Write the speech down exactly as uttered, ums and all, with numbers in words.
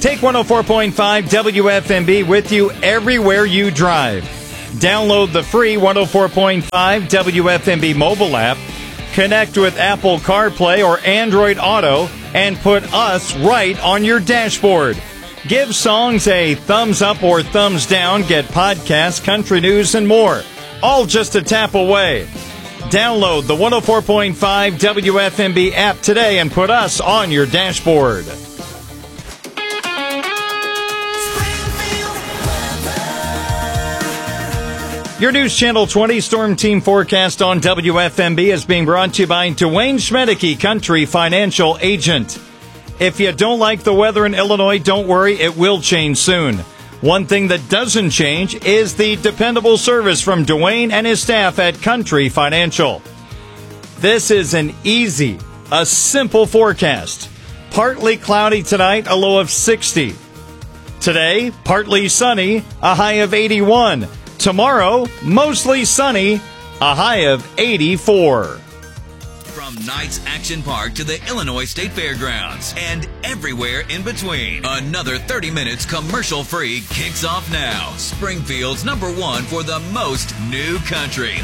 Take one oh four point five W F M B with you everywhere you drive. Download the free one oh four point five W F M B mobile app. Connect with Apple CarPlay or Android Auto and put us right on your dashboard. Give songs a thumbs up or thumbs down. Get podcasts, country news, and more. All just a tap away. Download the one oh four point five W F M B app today and put us on your dashboard. Your News Channel twenty Storm Team forecast on W F M B is being brought to you by Dwayne Schmedeke, Country Financial Agent. If you don't like the weather in Illinois, don't worry, it will change soon. One thing that doesn't change is the dependable service from Dwayne and his staff at Country Financial. This is an easy, a simple forecast. Partly cloudy tonight, a low of sixty. Today, partly sunny, a high of eighty-one. Tomorrow, mostly sunny, a high of eighty-four. From Knights Action Park to the Illinois State Fairgrounds and everywhere in between, another thirty minutes commercial-free kicks off now. Springfield's number one for the most new country.